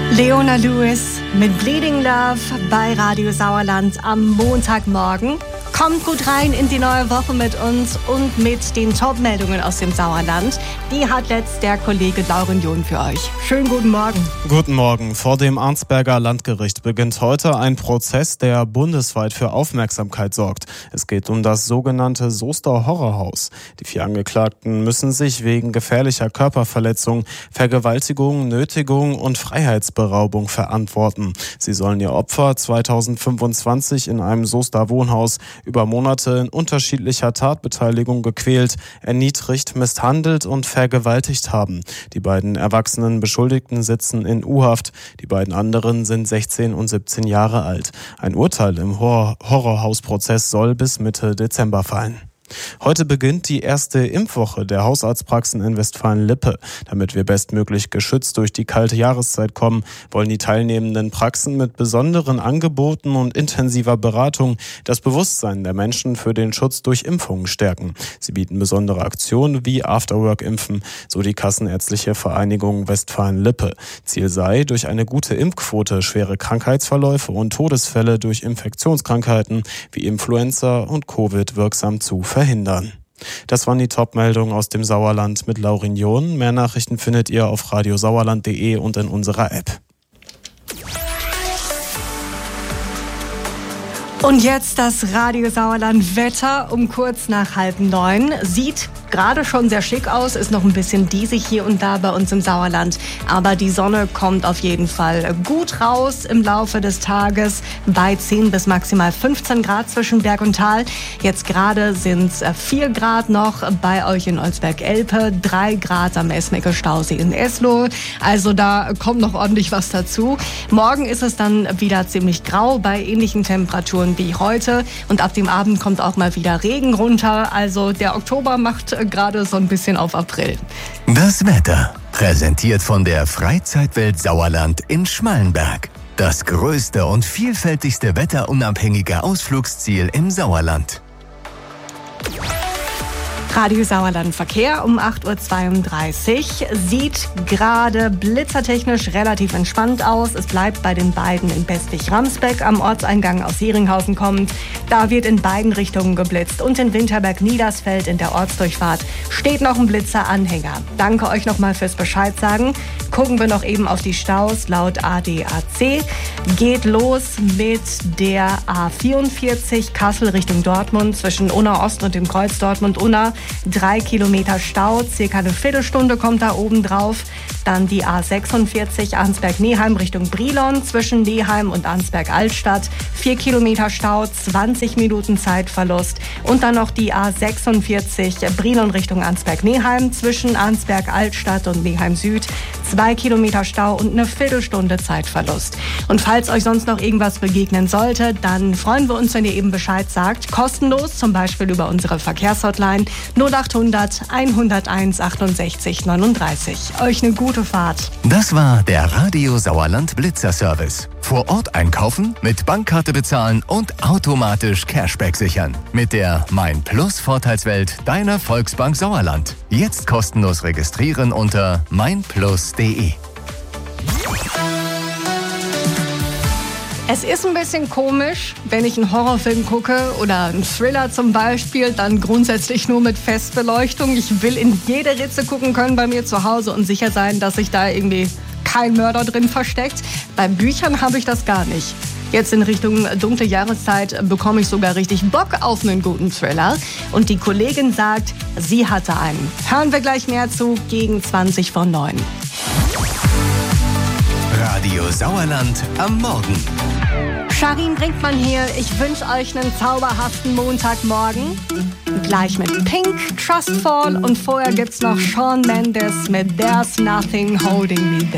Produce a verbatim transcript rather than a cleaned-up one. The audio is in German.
Leona Lewis mit Bleeding Love bei Radio Sauerland am Montagmorgen. Kommt gut rein in die neue Woche mit uns und mit den Top-Meldungen aus dem Sauerland. Die hat jetzt der Kollege Lauren John für euch. Schönen guten Morgen. Guten Morgen. Vor dem Arnsberger Landgericht beginnt heute ein Prozess, der bundesweit für Aufmerksamkeit sorgt. Es geht um das sogenannte Soester Horrorhaus. Die vier Angeklagten müssen sich wegen gefährlicher Körperverletzung, Vergewaltigung, Nötigung und Freiheitsberaubung verantworten. Sie sollen ihr Opfer zweitausendfünfundzwanzig in einem Soester Wohnhaus über Monate in unterschiedlicher Tatbeteiligung gequält, erniedrigt, misshandelt und vergewaltigt haben. Die beiden erwachsenen Beschuldigten sitzen in U-Haft. Die beiden anderen sind sechzehn und siebzehn Jahre alt. Ein Urteil im Hor- Horrorhausprozess soll bis Mitte Dezember fallen. Heute beginnt die erste Impfwoche der Hausarztpraxen in Westfalen-Lippe. Damit wir bestmöglich geschützt durch die kalte Jahreszeit kommen, wollen die teilnehmenden Praxen mit besonderen Angeboten und intensiver Beratung das Bewusstsein der Menschen für den Schutz durch Impfungen stärken. Sie bieten besondere Aktionen wie Afterwork-Impfen, so die Kassenärztliche Vereinigung Westfalen-Lippe. Ziel sei, durch eine gute Impfquote schwere Krankheitsverläufe und Todesfälle durch Infektionskrankheiten wie Influenza und Covid wirksam zu verhindern. verhindern. Das waren die Top-Meldungen aus dem Sauerland mit Lauren John. Mehr Nachrichten findet ihr auf radiosauerland punkt de und in unserer App. Und jetzt das Radio Sauerland Wetter um kurz nach halb neun. Sieht gerade schon sehr schick aus, ist noch ein bisschen diesig hier und da bei uns im Sauerland. Aber die Sonne kommt auf jeden Fall gut raus im Laufe des Tages bei zehn bis maximal fünfzehn Grad zwischen Berg und Tal. Jetzt gerade sind es vier Grad noch bei euch in Olsberg-Elpe, drei Grad am Esmecker Stausee in Eslohe. Also da kommt noch ordentlich was dazu. Morgen ist es dann wieder ziemlich grau bei ähnlichen Temperaturen wie heute. Und ab dem Abend kommt auch mal wieder Regen runter. Also der Oktober macht gerade so ein bisschen auf April. Das Wetter, präsentiert von der Freizeitwelt Sauerland in Schmallenberg. Das größte und vielfältigste wetterunabhängige Ausflugsziel im Sauerland. Radio Sauerland Verkehr um acht Uhr zweiunddreißig. Sieht gerade blitzertechnisch relativ entspannt aus. Es bleibt bei den beiden in Bestwig-Ramsbeck am Ortseingang aus Heringhausen kommend. Da wird in beiden Richtungen geblitzt. Und in Winterberg-Niedersfeld in der Ortsdurchfahrt steht noch ein Blitzeranhänger. Danke euch nochmal fürs Bescheid sagen. Gucken wir noch eben auf die Staus. Laut A D A C geht los mit der A vierundvierzig Kassel Richtung Dortmund zwischen Unna Ost und dem Kreuz Dortmund-Unna. Drei Kilometer Stau, circa eine Viertelstunde kommt da oben drauf. Dann die A sechsundvierzig Arnsberg-Neheim Richtung Brilon zwischen Neheim und Arnsberg-Altstadt. Vier Kilometer Stau, zwanzig Minuten Zeitverlust. Und dann noch die A sechsundvierzig Brilon Richtung Arnsberg-Neheim zwischen Arnsberg-Altstadt und Neheim Süd. Zwei Kilometer Stau und eine Viertelstunde Zeitverlust. Und falls euch sonst noch irgendwas begegnen sollte, dann freuen wir uns, wenn ihr eben Bescheid sagt. Kostenlos, zum Beispiel über unsere Verkehrshotline null achthundert hunderteins achtundsechzig neununddreißig. Euch eine gute Fahrt. Das war der Radio Sauerland Blitzer Service. Vor Ort einkaufen, mit Bankkarte bezahlen und automatisch Cashback sichern. Mit der Mein Plus Vorteilswelt deiner Volksbank Sauerland. Jetzt kostenlos registrieren unter meinplus punkt de. Es ist ein bisschen komisch, wenn ich einen Horrorfilm gucke oder einen Thriller zum Beispiel, dann grundsätzlich nur mit Festbeleuchtung. Ich will in jede Ritze gucken können bei mir zu Hause und sicher sein, dass sich da irgendwie kein Mörder drin versteckt. Bei Büchern habe ich das gar nicht. Jetzt in Richtung dunkle Jahreszeit bekomme ich sogar richtig Bock auf einen guten Thriller. Und die Kollegin sagt, sie hatte einen. Hören wir gleich mehr zu, gegen zwanzig vor neun. Radio Sauerland am Morgen. Sharin Brinkmann hier. Ich wünsche euch einen zauberhaften Montagmorgen. Gleich mit Pink, Trustfall und vorher gibt's noch Shawn Mendes mit There's Nothing Holding Me There.